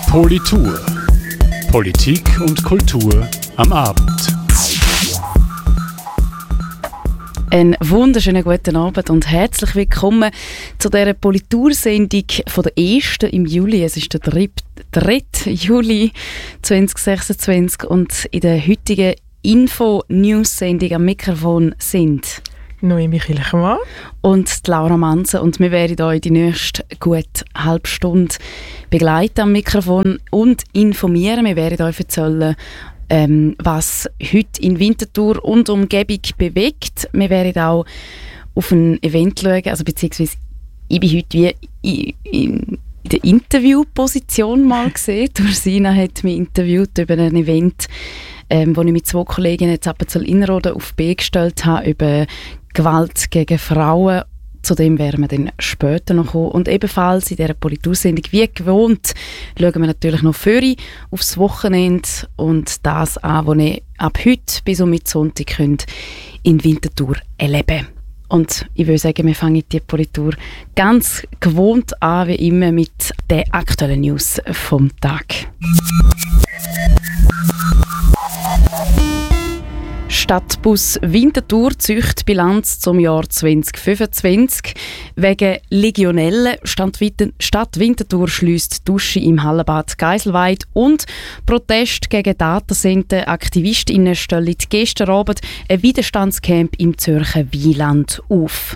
Politur. Politik und Kultur am Abend. Einen wunderschönen guten Abend und herzlich willkommen zu dieser Politursendung von der 1. im Juli. Es ist der 3. Juli 2026 und in der heutigen Info-News-Sendung am Mikrofon sind Noemi Kilchmann und Laura Manze, und wir werden euch die nächste gute halbe Stunde begleiten am Mikrofon und informieren. Wir werden euch erzählen, was heute in Winterthur und Umgebung bewegt. Wir werden auch auf ein Event schauen, also beziehungsweise ich bin heute wie in der Interviewposition mal gesehen. Ursina hat mich interviewt über ein Event, wo ich mit 2 Kolleginnen in Appenzell-Innerrhoden auf B gestellt habe, über Gewalt gegen Frauen. Zu dem werden wir dann später noch kommen. Und ebenfalls in dieser Politursendung, wie gewohnt, schauen wir natürlich noch vorher aufs Wochenende und das an, was ihr ab heute bis um Sonntag könnt in Winterthur erleben. Und ich würde sagen, wir fangen die Politur ganz gewohnt an, wie immer, mit den aktuellen News vom Tag. Stadtbus Winterthur zieht Bilanz zum Jahr 2025. Wegen Legionellen Stadt Winterthur schliesst Dusche im Hallenbad Geiselweid und Protest gegen Datacenter. AktivistInnen stellen gestern Abend ein Widerstandscamp im Zürcher Wieland auf.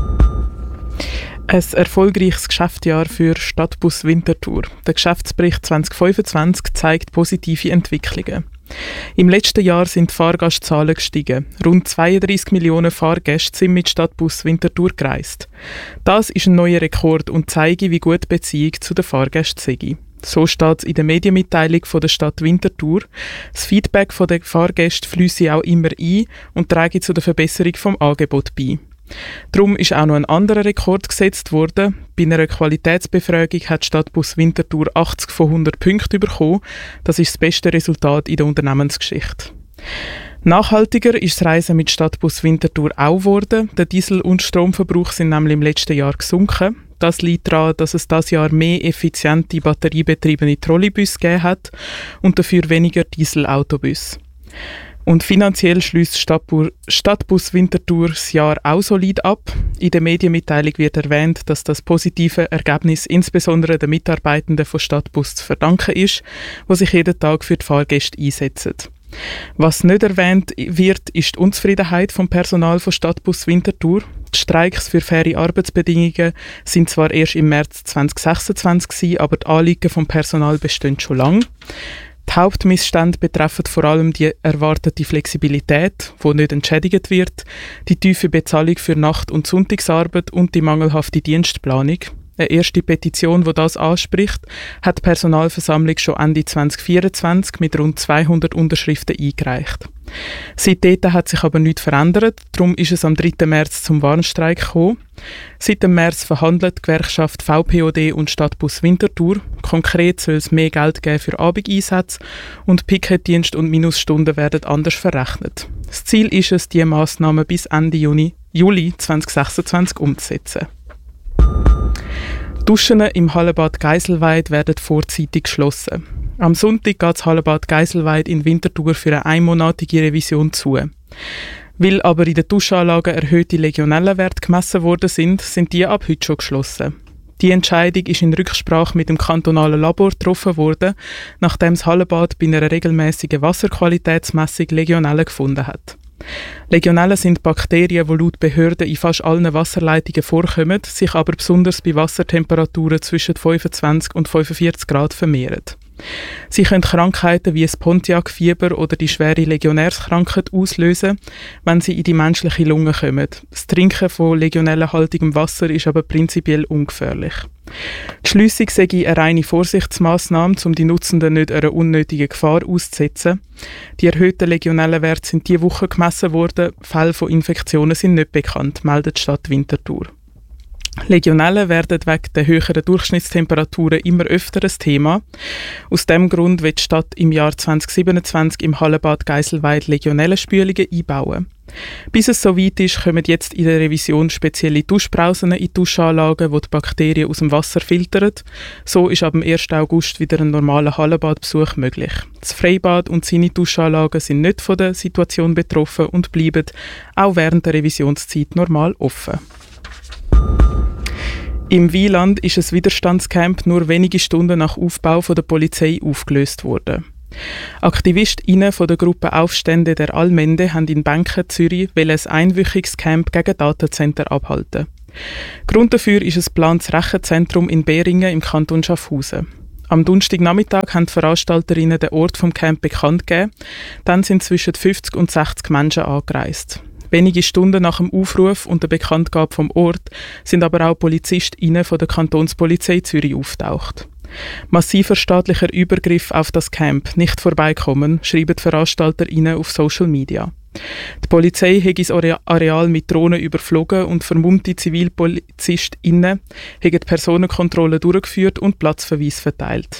Ein erfolgreiches Geschäftsjahr für Stadtbus Winterthur. Der Geschäftsbericht 2025 zeigt positive Entwicklungen. Im letzten Jahr sind die Fahrgastzahlen gestiegen. Rund 32 Millionen Fahrgäste sind mit Stadtbus Winterthur gereist. Das ist ein neuer Rekord und zeigt, wie gut die Beziehung zu den Fahrgästen sei. So steht es in der Medienmitteilung von der Stadt Winterthur. Das Feedback von den Fahrgästen fließe auch immer ein und trage zu der Verbesserung des Angebots bei. Darum ist auch noch ein anderer Rekord gesetzt worden. Bei einer Qualitätsbefragung hat Stadtbus Winterthur 80 von 100 Punkten bekommen. Das ist das beste Resultat in der Unternehmensgeschichte. Nachhaltiger ist das Reisen mit Stadtbus Winterthur auch geworden. Der Diesel- und Stromverbrauch sind nämlich im letzten Jahr gesunken. Das liegt daran, dass es dieses Jahr mehr effiziente batteriebetriebene Trolleybusse gegeben hat und dafür weniger Dieselautobusse. Und finanziell schliesst Stadtbus Winterthur das Jahr auch solid ab. In der Medienmitteilung wird erwähnt, dass das positive Ergebnis insbesondere den Mitarbeitenden von Stadtbus zu verdanken ist, die sich jeden Tag für die Fahrgäste einsetzen. Was nicht erwähnt wird, ist die Unzufriedenheit vom Personal von Stadtbus Winterthur. Die Streiks für faire Arbeitsbedingungen sind zwar erst im März 2026 gewesen, aber die Anliegen vom Personal bestehen schon lange. Die Hauptmissstände betreffen vor allem die erwartete Flexibilität, die nicht entschädigt wird, die tiefe Bezahlung für Nacht- und Sonntagsarbeit und die mangelhafte Dienstplanung. Eine erste Petition, die das anspricht, hat die Personalversammlung schon Ende 2024 mit rund 200 Unterschriften eingereicht. Seitdem hat sich aber nichts verändert, darum ist es am 3. März zum Warnstreik gekommen. Seit dem März verhandelt die Gewerkschaft VPOD und Stadtbus Winterthur. Konkret soll es mehr Geld geben für Abendeinsätze und Picketdienst und Minusstunden werden anders verrechnet. Das Ziel ist es, diese Massnahmen bis Ende Juli 2026 umzusetzen. Duschen im Hallenbad Geiselweid werden vorzeitig geschlossen. Am Sonntag geht das Hallenbad Geiselweid in Winterthur für eine einmonatige Revision zu. Weil aber in den Duschanlagen erhöhte Legionellenwerte gemessen worden sind die ab heute schon geschlossen. Die Entscheidung ist in Rücksprache mit dem kantonalen Labor getroffen worden, nachdem das Hallenbad bei einer regelmäßigen Wasserqualitätsmessung Legionellen gefunden hat. Legionellen sind Bakterien, die laut Behörden in fast allen Wasserleitungen vorkommen, sich aber besonders bei Wassertemperaturen zwischen 25 und 45 Grad vermehren. Sie können Krankheiten wie das Pontiac-Fieber oder die schwere Legionärskrankheit auslösen, wenn sie in die menschliche Lunge kommen. Das Trinken von legionellenhaltigem Wasser ist aber prinzipiell ungefährlich. Die Schliessung sei eine reine Vorsichtsmaßnahme, um die Nutzenden nicht einer unnötigen Gefahr auszusetzen. Die erhöhten Legionellenwerte sind diese Woche gemessen worden, Fälle von Infektionen sind nicht bekannt, meldet die Stadt Winterthur. Legionellen werden wegen der höheren Durchschnittstemperaturen immer öfter ein Thema. Aus diesem Grund wird die Stadt im Jahr 2027 im Hallenbad Geiselweid Legionellenspülungen einbauen. Bis es soweit ist, kommen jetzt in der Revision spezielle Duschbrausen in die Duschanlagen, die die Bakterien aus dem Wasser filtern. So ist ab dem 1. August wieder ein normaler Hallenbadbesuch möglich. Das Freibad und seine Duschanlagen sind nicht von der Situation betroffen und bleiben auch während der Revisionszeit normal offen. Im Wieland ist ein Widerstandscamp nur wenige Stunden nach Aufbau von der Polizei aufgelöst worden. AktivistInnen von der Gruppe Aufstände der Allmende haben in Benken, Zürich, ein einwöchiges Camp gegen Datencenter abhalten. Grund dafür ist ein geplantes Rechenzentrum in Beringen im Kanton Schaffhausen. Am Donnerstagnachmittag haben die VeranstalterInnen den Ort vom Camp bekannt gegeben. Dann sind zwischen 50 und 60 Menschen angereist. Wenige Stunden nach dem Aufruf und der Bekanntgabe vom Ort sind aber auch PolizistInnen von der Kantonspolizei Zürich auftaucht. Massiver staatlicher Übergriff auf das Camp, nicht vorbeikommen, schreiben die VeranstalterInnen auf Social Media. Die Polizei hat das Areal mit Drohnen überflogen und vermummte ZivilpolizistInnen haben die Personenkontrolle durchgeführt und Platzverweis verteilt.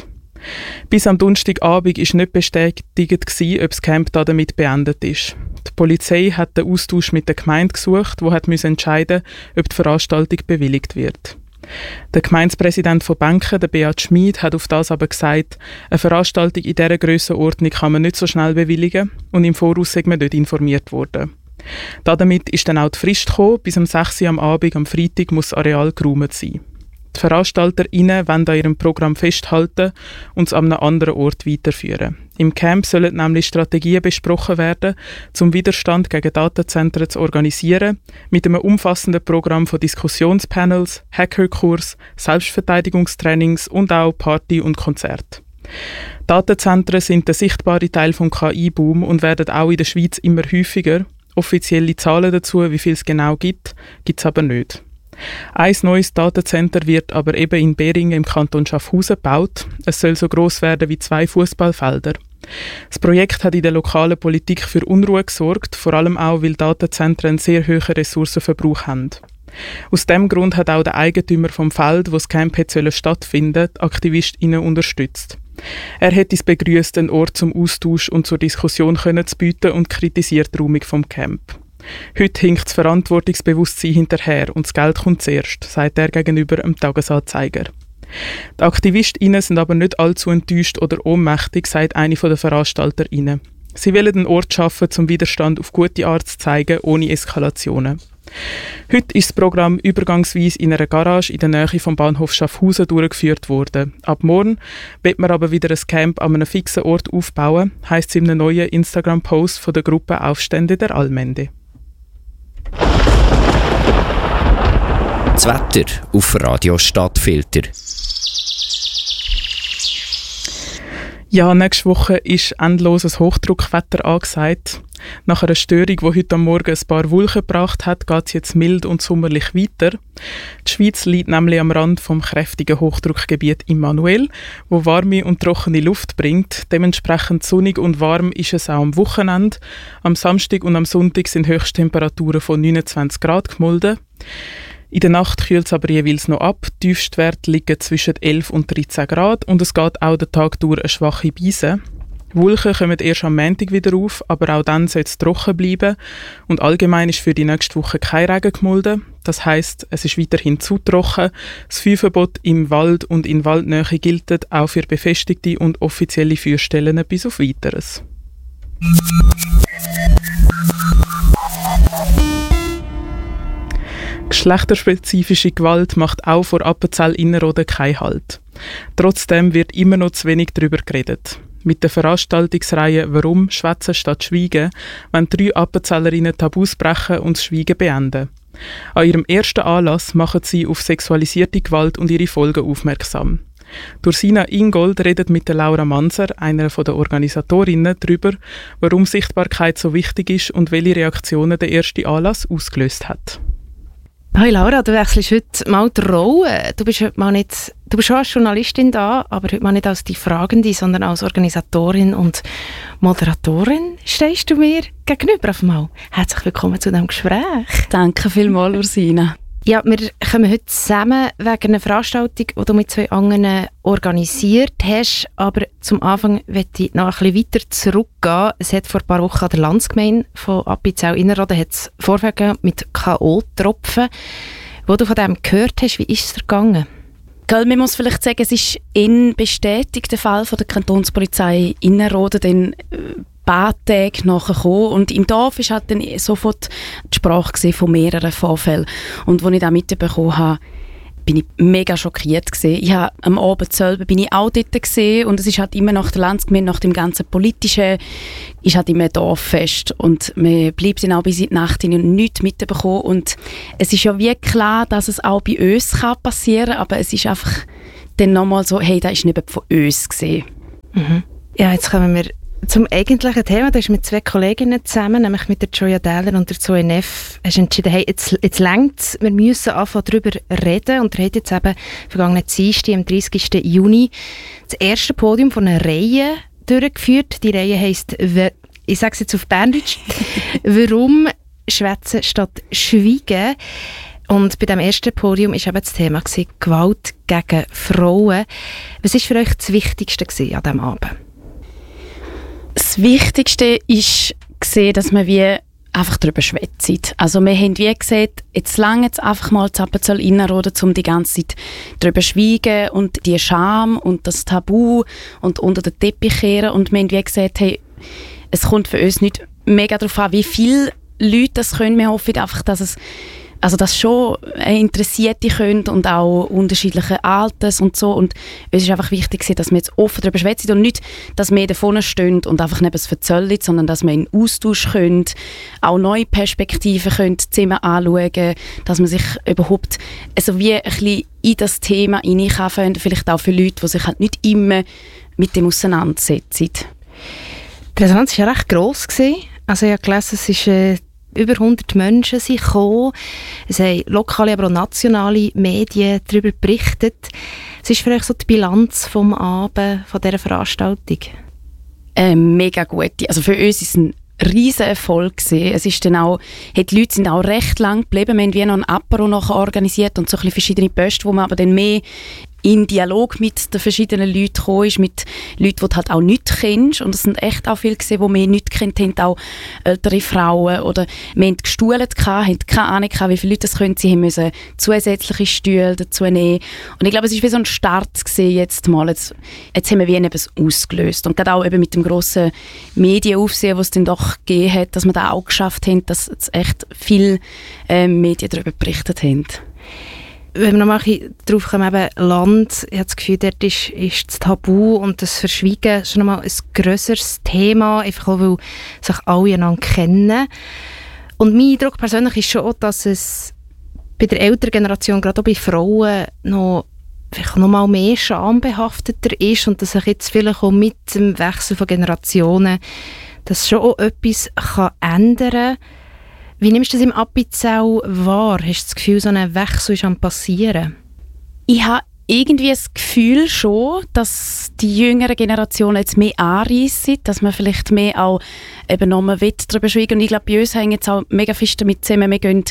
Bis am Donnerstagabend war nicht bestätigt, ob das Camp damit beendet ist. Die Polizei hat den Austausch mit der Gemeinde gesucht, die entscheiden musste, ob die Veranstaltung bewilligt wird. Der Gemeindepräsident von Benken, der Beat Schmid, hat auf das aber gesagt, eine Veranstaltung in dieser Grössenordnung kann man nicht so schnell bewilligen und im Voraus sei man nicht informiert worden. Damit ist dann auch die Frist gekommen, bis um 6 Uhr am Abend am Freitag muss das Areal geräumt sein. Die VeranstalterInnen wollen an ihrem Programm festhalten und es an einem anderen Ort weiterführen. Im Camp sollen nämlich Strategien besprochen werden, zum Widerstand gegen Datenzentren zu organisieren, mit einem umfassenden Programm von Diskussionspanels, Hackerkurs, Selbstverteidigungstrainings und auch Party und Konzerte. Datenzentren sind der sichtbare Teil des KI-Boom und werden auch in der Schweiz immer häufiger. Offizielle Zahlen dazu, wie viel es genau gibt es aber nicht. Ein neues Datencenter wird aber eben in Beringen im Kanton Schaffhausen gebaut. Es soll so gross werden wie 2 Fußballfelder. Das Projekt hat in der lokalen Politik für Unruhe gesorgt, vor allem auch, weil Datenzentren einen sehr hohen Ressourcenverbrauch haben. Aus diesem Grund hat auch der Eigentümer vom Feld, wo das Camp stattfinden, die AktivistInnen unterstützt. Er hätte es begrüßt, einen Ort zum Austausch und zur Diskussion zu bieten und kritisiert die Räumung vom Camp. Heute hinkt das Verantwortungsbewusstsein hinterher und das Geld kommt zuerst, sagt er gegenüber dem Tagesanzeiger. Die AktivistInnen sind aber nicht allzu enttäuscht oder ohnmächtig, sagt eine der VeranstalterInnen. Sie wollen einen Ort schaffen, zum Widerstand auf gute Art zu zeigen, ohne Eskalationen. Heute ist das Programm übergangsweise in einer Garage in der Nähe vom Bahnhof Schaffhausen durchgeführt worden. Ab morgen wird man aber wieder ein Camp an einem fixen Ort aufbauen, heisst es in einem neuen Instagram-Post von der Gruppe Aufstände der Allmende. Das Wetter auf Radio Stadtfilter. Ja, nächste Woche ist endloses Hochdruckwetter angesagt. Nach einer Störung, die heute am Morgen ein paar Wolken gebracht hat, geht es jetzt mild und sommerlich weiter. Die Schweiz liegt nämlich am Rand vom kräftigen Hochdruckgebiet Immanuel, wo warme und trockene Luft bringt. Dementsprechend sonnig und warm ist es auch am Wochenende. Am Samstag und am Sonntag sind Höchsttemperaturen von 29 Grad gemolden. In der Nacht kühlt es aber jeweils noch ab. Die Tiefstwerte liegen zwischen 11 und 13 Grad und es geht auch den Tag durch eine schwache Brise. Wolken kommen erst am Montag wieder auf, aber auch dann soll es trocken bleiben. Und allgemein ist für die nächste Woche kein Regen gemolden. Das heisst, es ist weiterhin zu trocken. Das Feuerverbot im Wald und in Waldnähe gilt auch für befestigte und offizielle Feuerstellen bis auf Weiteres. Geschlechterspezifische Gewalt macht auch vor Appenzell-Innerrhoden keinen Halt. Trotzdem wird immer noch zu wenig darüber geredet. Mit der Veranstaltungsreihe «Warum? Schwätzen statt Schweigen» wollen 3 Appenzellerinnen Tabus brechen und das Schweigen beenden. An ihrem ersten Anlass machen sie auf sexualisierte Gewalt und ihre Folgen aufmerksam. Dursina Ingold redet mit der Laura Manser, einer der Organisatorinnen, darüber, warum Sichtbarkeit so wichtig ist und welche Reaktionen der erste Anlass ausgelöst hat. Hi Laura, du wechselst heute mal die Rolle. Du bist schon als Journalistin da, aber heute mal nicht als die Fragende, sondern als Organisatorin und Moderatorin stehst du mir gegenüber auf einmal. Herzlich willkommen zu diesem Gespräch. Danke vielmals, Ursina. Ja, wir kommen heute zusammen wegen einer Veranstaltung, die du mit 2 anderen organisiert hast. Aber zum Anfang möchte ich noch ein bisschen weiter zurückgehen. Es hat vor ein paar Wochen an der Landsgemeinde von Appenzell-Innerrhoden Vorfälle gegeben mit K.O.-Tropfen. Wo du von dem gehört hast, wie ist es gegangen? Man muss vielleicht sagen, es ist ein bestätigter Fall von der Kantonspolizei Innerrhoden, dann paar Tage nachher gekommen. Und im Dorf war halt dann sofort die Sprache von mehreren Vorfällen. Und als ich das mitbekommen habe, bin ich mega schockiert gewesen. Ich habe am Abend selber bin ich auch dort gewesen, und es ist halt immer nach der Landsgemeinde, nach dem ganzen Politischen, ist halt immer ein Dorffest. Und man bleibt dann auch bis in die Nacht und nichts mitbekommen. Und es ist ja wie klar, dass es auch bei uns passieren kann, aber es ist einfach dann nochmal so, hey, das ist nicht von uns gewesen. Mhm. Ja, jetzt kommen wir zum eigentlichen Thema. Da ist mit 2 Kolleginnen zusammen, nämlich mit der Joya Dähler und der Zoe Neff, hast entschieden, hey, jetzt längt's, wir müssen anfangen darüber reden. Und ihr habt jetzt eben vergangenen Dienstag, am 30. Juni, das erste Podium von einer Reihe durchgeführt. Die Reihe heisst, ich sage es jetzt auf Berndeutsch, «Warum schwätzen statt schweigen?» Und bei dem ersten Podium war eben das Thema Gewalt gegen Frauen. Was war für euch das Wichtigste an diesem Abend? Das Wichtigste ist gesehen, dass wir wie einfach darüber schwätzen. Also wir haben wie gesagt, jetzt lange jetzt einfach mal zu Appenzell-Innerrhoden, um die ganze Zeit darüber zu schweigen und die Scham und das Tabu und unter den Teppich kehren. Und wir haben wie gesagt, hey, es kommt für uns nicht mega darauf an, wie viele Leute das können. Wir hoffen einfach, dass schon Interessierte können und auch unterschiedliche Alters und so. Und es ist einfach wichtig, dass wir jetzt offen darüber schwätzen und nicht, dass wir davon stehen und einfach nicht etwas erzählen, sondern dass wir in Austausch können, auch neue Perspektiven können zusammen anschauen, dass man sich überhaupt also wie ein bisschen in das Thema hineinkommen, vielleicht auch für Leute, die sich halt nicht immer mit dem auseinandersetzen. Die Resonanz war ja recht gross gewesen. Also ich habe gelesen, es ist über 100 Menschen sind gekommen. Es haben lokale, aber auch nationale Medien darüber berichtet. Was ist für euch so die Bilanz vom Abend, von dieser Veranstaltung? Mega gut. Also für uns ist es ein riesen Erfolg gewesen. Es ist dann auch, die Leute sind auch recht lang geblieben. Wir haben wie noch ein Apero nachher organisiert und so ein bisschen verschiedene Posten, wo man aber dann mehr in Dialog mit den verschiedenen Leuten gekommen ist, mit Leuten, die du halt auch nicht kennst. Und es sind echt auch viele gesehen, die wir nicht kennt haben, auch ältere Frauen. Oder wir haben gestuhlt, haben keine Ahnung, wie viele Leute das können. Sie müssen zusätzliche Stühle dazu nehmen. Und ich glaube, es war wie so ein Start gewesen, jetzt mal. Jetzt haben wir wie etwas ausgelöst. Und gerade auch eben mit dem grossen Medienaufsehen, was es dann doch gegeben hat, dass wir das auch geschafft haben, dass jetzt echt viele Medien darüber berichtet haben. Wenn wir noch mal darauf kommen, eben Land, ich habe das Gefühl, dort ist das Tabu und das Verschweigen schon noch mal ein grösseres Thema, einfach auch, weil sich alle einander kennen. Und mein Eindruck persönlich ist schon auch, dass es bei der älteren Generation, gerade auch bei Frauen, noch mal mehr schambehafteter ist und dass sich jetzt vielleicht auch mit dem Wechsel von Generationen das schon auch etwas ändern kann. Wie nimmst du das im Appenzell wahr? Hast du das Gefühl, so ein Wechsel ist am passieren? Ich habe irgendwie das Gefühl schon, dass die jüngere Generation jetzt mehr anreissen, dass man vielleicht mehr auch eben noch mal darüber schweigen. Und ich glaube, bei uns hängen jetzt auch mega fest damit zusammen. Wir haben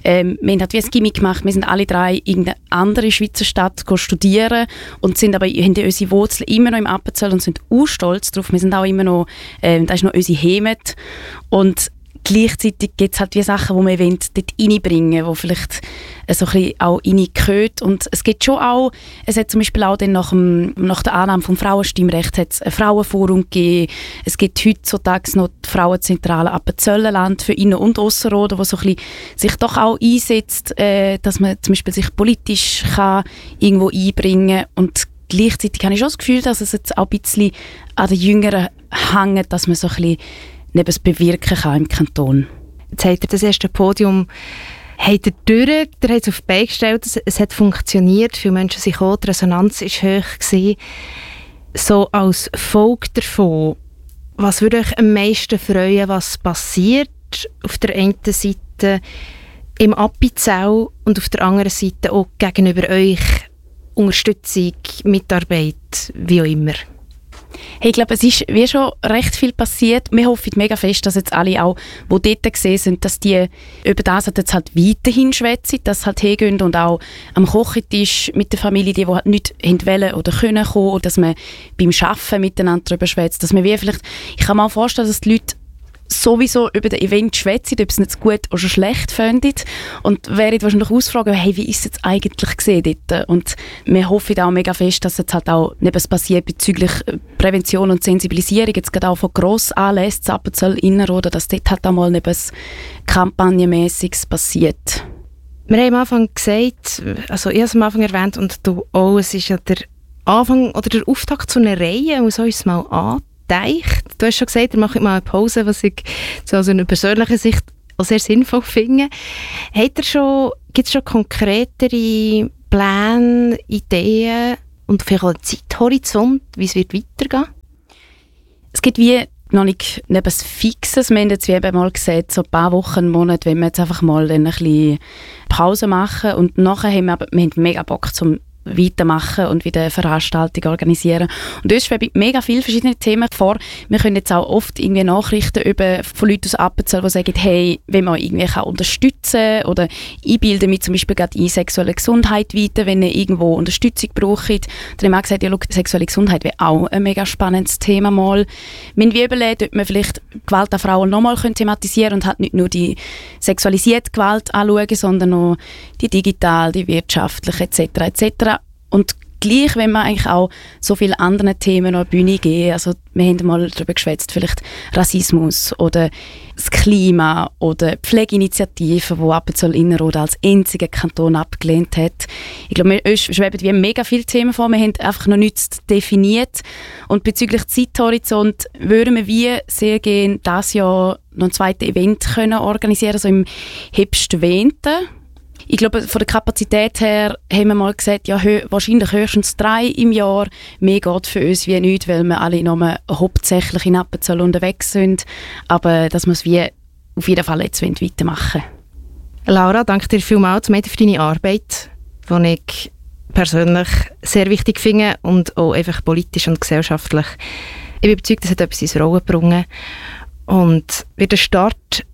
halt wie ein Gimmick gemacht. Wir sind alle 3 in eine andere Schweizer Stadt studieren und sind aber haben unsere Wurzeln immer noch im Appenzell und sind stolz drauf. Wir sind auch immer noch, das ist noch unsere Heimat. Und gleichzeitig gibt es halt wie Sachen, die wir dort reinbringen wollen, die vielleicht so ein bisschen auch reingehört. Und es gibt schon auch, es hat zum Beispiel auch dann nach der Annahme vom Frauenstimmrecht hat es ein Frauenforum gegeben. Es gibt heutzutage noch die Frauenzentrale Appenzell-Land für Innen- und Ausserrhoden, die so ein bisschen sich doch auch einsetzt, dass man zum Beispiel sich politisch kann irgendwo einbringen kann. Und gleichzeitig habe ich schon das Gefühl, dass es jetzt auch ein bisschen an den Jüngeren hängt, dass man so ein bisschen etwas bewirken kann im Kanton. Jetzt habt ihr das erste Podium durch, ihr habt es auf die Beine gestellt, es hat funktioniert, viele Menschen sind gekommen, die Resonanz war hoch gewesen. So als Folge davon, was würde euch am meisten freuen, was passiert auf der einen Seite im Appenzell und auf der anderen Seite auch gegenüber euch Unterstützung, Mitarbeit, wie auch immer? Hey, ich glaube, es ist wie schon recht viel passiert. Wir hoffen mega fest, dass jetzt alle auch, die dort gesehen sind, dass die über das jetzt halt weiterhin schwätzen, dass sie halt hingehen und auch am Kochentisch mit der Familie, die halt nicht wollen oder können kommen, oder dass man beim Arbeiten miteinander darüber schwätzt, dass man wie vielleicht, ich kann mir auch vorstellen, dass die Leute sowieso über das Event schwätzen, ob sie es nicht gut oder schlecht finden und werden wahrscheinlich ausfragen, hey, wie ist es jetzt eigentlich gesehen dort? Und wir hoffen auch mega fest, dass jetzt halt auch etwas passiert bezüglich Prävention und Sensibilisierung, jetzt gerade auch von Grossanlässen zu Appenzell Innerrhoden, dass dort halt auch mal etwas Kampagnenmässiges passiert. Wir haben am Anfang gesagt, also ich habe es am Anfang erwähnt und du auch, es ist ja der Anfang oder der Auftakt zu einer Reihe, muss uns mal anteicht. Du hast schon gesagt, ihr macht mal eine Pause, was ich so aus einer persönlichen Sicht auch sehr sinnvoll finde. Gibt es schon konkretere Pläne, Ideen und vielleicht auch einen Zeithorizont, wie es wird weitergehen? Es gibt wie noch nicht etwas Fixes. Wir haben jetzt wie eben mal gesagt, so ein paar Wochen, einen Monat, wenn wir jetzt einfach mal ein bisschen Pause machen und nachher haben wir haben mega Bock zum weitermachen und wieder eine Veranstaltung organisieren. Und uns schweben mega viele verschiedene Themen vor. Wir können jetzt auch oft irgendwie Nachrichten von Leuten aus Appenzell, die sagen, hey, wenn man irgendwie kann unterstützen oder ich bilde mich zum Beispiel gerade in sexuelle Gesundheit weiter, wenn ihr irgendwo Unterstützung braucht. Dann haben wir auch gesagt, ja, schau, sexuelle Gesundheit wäre auch ein mega spannendes Thema mal. Wir haben überlegt, ob wir vielleicht Gewalt an Frauen nochmal thematisieren und halt nicht nur die sexualisierte Gewalt anschauen, sondern auch die digital, die wirtschaftliche etc. Und gleich, wenn wir eigentlich auch so viele andere Themen auf die Bühne gehen, also wir haben mal darüber geschwätzt, vielleicht Rassismus oder das Klima oder Pflegeinitiativen, die Appenzell Innerrhoden als einziger Kanton abgelehnt hat. Ich glaube, wir schweben wie mega viele Themen vor, wir haben einfach noch nichts definiert. Und bezüglich Zeithorizont würden wir wie sehr gerne dieses Jahr noch ein zweites Event können organisieren, so im Herbst Winter. Ich glaube, von der Kapazität her haben wir mal gesagt, ja, wahrscheinlich höchstens 3 im Jahr. Mehr geht für uns wie nichts, weil wir alle noch hauptsächlich in Appenzell unterwegs sind. Aber dass wir es wie auf jeden Fall jetzt weitermachen wollen. Laura, danke dir vielmals für deine Arbeit, die ich persönlich sehr wichtig finde und auch einfach politisch und gesellschaftlich. Ich bin überzeugt, das hat etwas ins Rollen gebracht und wird ein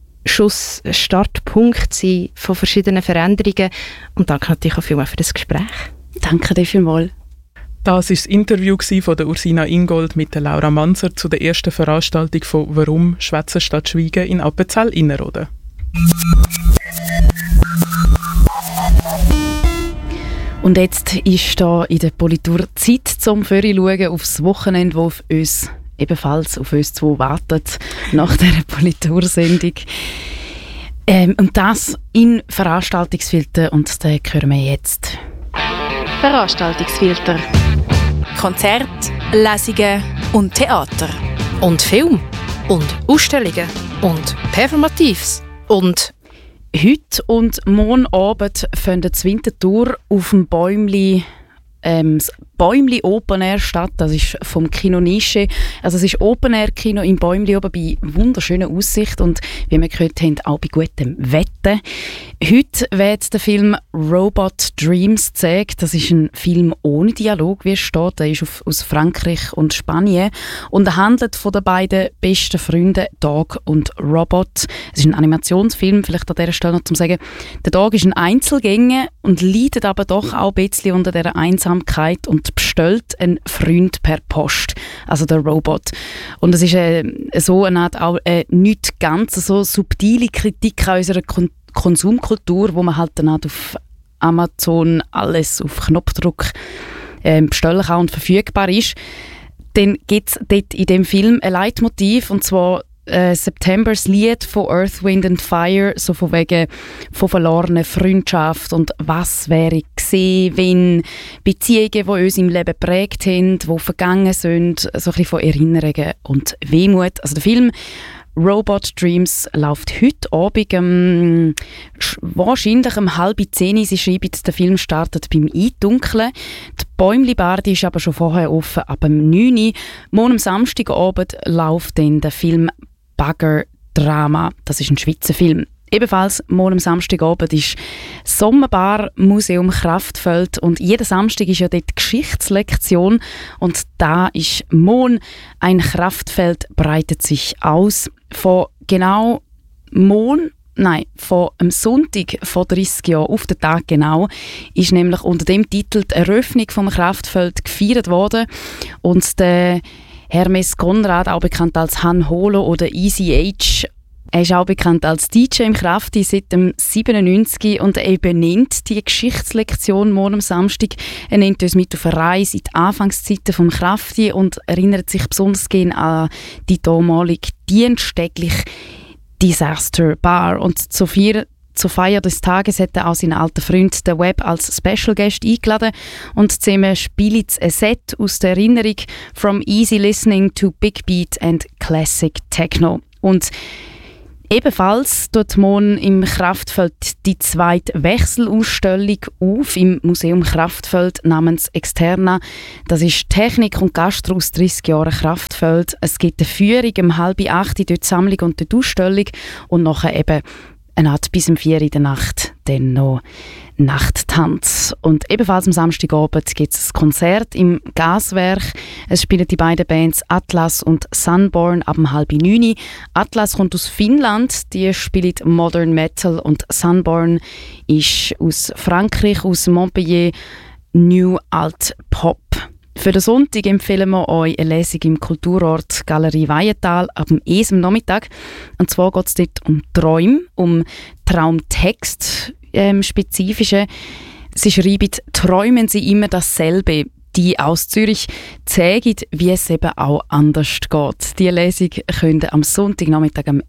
Startpunkt sein von verschiedenen Veränderungen. Und danke natürlich auch vielmals für das Gespräch. Danke dir vielmals. Das war das Interview von der Ursina Ingold mit der Laura Manser zu der ersten Veranstaltung von «Warum Schwätzen statt Schweigen» in Appenzell Innerrhoden. Und jetzt ist da in der Politur Zeit zum Vorausschauen aufs Wochenende, das auf uns ebenfalls auf uns zwei wartet nach dieser Politursendung. Und das in Veranstaltungsfilter und den hören wir jetzt. Veranstaltungsfilter. Konzert, Lesungen und Theater. Und Film. Und Ausstellungen. Und Performatives. Und heute und morgen Abend findet das Winterthur auf dem Bäumli das Bäumli Open Air statt. Das ist vom Kino Nische. Also es ist Open Air Kino im Bäumli oben bei wunderschöner Aussicht und wie wir gehört haben, auch bei gutem Wetter. Heute wird der Film Robot Dreams gezeigt. Das ist ein Film ohne Dialog, wie es steht. Der ist aus Frankreich und Spanien und er handelt von den beiden besten Freunden Dog und Robot. Es ist ein Animationsfilm, vielleicht an dieser Stelle noch zu sagen. Der Dog ist ein Einzelgänger und leidet aber doch auch ein bisschen unter dieser Einsamkeit und bestellt einen Freund per Post, also der Robot. Und es ist so eine Art auch nicht ganz so subtile Kritik an unserer Konsumkultur, wo man halt dann auf Amazon alles auf Knopfdruck bestellen kann und verfügbar ist. Dann gibt es dort in dem Film ein Leitmotiv, und zwar Septembers Lied von Earth, Wind and Fire, so von wegen von verlorener Freundschaft und was wäre gewesen, wenn Beziehungen, die uns im Leben geprägt haben, die vergangen sind, so ein bisschen von Erinnerungen und Wehmut. Also der Film Robot Dreams läuft heute Abend wahrscheinlich um 9:30. Sie schreiben, der Film startet beim Eindunkeln. Die Bäumli-Bar ist aber schon vorher offen, ab 9 Uhr. Morgen am Samstagabend läuft dann der Film Bagger Drama. Das ist ein Schweizer Film. Ebenfalls morgen am Samstagabend ist Sommerbar Museum Kraftfeld und jeden Samstag ist ja dort die Geschichtslektion und da ist morgen ein Kraftfeld breitet sich aus. Von am Sonntag vor 30 Jahren, auf den Tag genau, ist nämlich unter dem Titel die Eröffnung vom Kraftfeld gefeiert worden und der Hermes Konrad, auch bekannt als Han Holo oder Easy H, er ist auch bekannt als DJ im Krafti seit dem 97 und er benennt die Geschichtslektion morgen am Samstag. Er nimmt uns mit auf eine Reise in die Anfangszeiten vom Krafti und erinnert sich besonders gerne an die damalige dienststägliche Disaster Bar. Und zur Feier des Tages hat er auch seinen alten Freund den Web als Special Guest eingeladen und zusammen spielen sie ein Set aus der Erinnerung «From Easy Listening to Big Beat and Classic Techno». Und ebenfalls tut morgen im Kraftfeld die zweite Wechselausstellung auf im Museum Kraftfeld namens Externa. Das ist Technik und Gastro aus 30 Jahren Kraftfeld. Es gibt eine Führung um 7:30 dort die Sammlung und die Ausstellung und nachher eben eine Nacht bis um 4 in der Nacht dann noch Nachttanz. Und ebenfalls am Samstagabend gibt es ein Konzert im Gaswerk. Es spielen die beiden Bands Atlas und Sunborn ab 8:30. Atlas kommt aus Finnland, die spielen Modern Metal und Sunborn ist aus Frankreich, aus Montpellier, New Alt Pop. Für den Sonntag empfehlen wir euch eine Lesung im Kulturort Galerie Weihental ab dem am Nachmittag. Und zwar geht es dort um Träume, um Traumtext spezifische. Sie schreiben, träumen Sie immer dasselbe. Die aus Zürich zeigen, wie es eben auch anders geht. Diese Lesung könnt ihr am Sonntagnachmittag am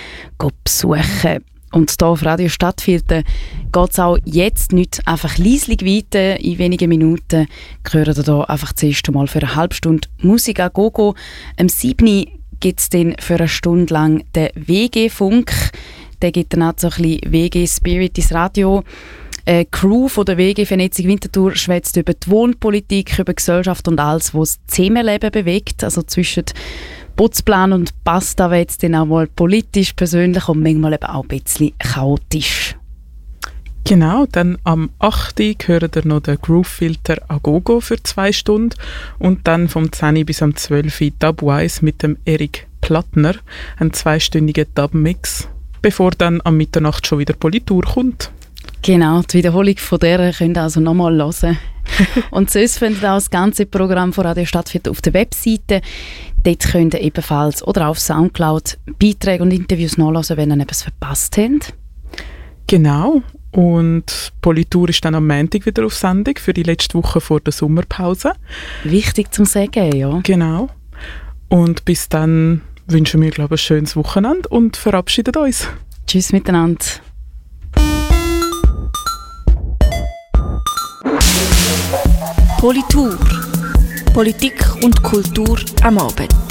besuchen. Und hier auf Radio Stadtfilter geht es auch jetzt nicht einfach leislich weiter. In wenigen Minuten hören wir hier einfach das erste Mal für eine halbe Stunde Musik an Gogo. Am 7. gibt es dann für eine Stunde lang den WG-Funk. Der gibt dann auch so ein bisschen WG-Spirit ins Radio. Eine Crew von der WG-Vernetzung Winterthur schwätzt über die Wohnpolitik, über Gesellschaft und alles, was das Zusammenleben bewegt. Also zwischen Putzplan und Pasta wird es dann auch mal politisch, persönlich und manchmal eben auch ein bisschen chaotisch. Genau, dann am 8. hören wir noch den Groove-Filter Agogo für 2 Stunden und dann vom 10 bis am 12 Dubwise mit dem Erik Plattner, ein 2-stündiger Dub-Mix, bevor dann am Mitternacht schon wieder Politur kommt. Genau, die Wiederholung von der könnt ihr also nochmal hören. Und sonst findet ihr auch das ganze Programm von Radio Stadtfilter auf der Webseite. Dort könnt ihr ebenfalls oder auf Soundcloud Beiträge und Interviews nachhören, wenn ihr etwas verpasst habt. Genau. Und Politur ist dann am Montag wieder auf Sendung für die letzte Woche vor der Sommerpause. Wichtig zum Sagen, ja. Genau. Und bis dann wünschen wir, glaube ich, ein schönes Wochenende und verabschieden uns. Tschüss miteinander. Politur. Politik und Kultur am Abend.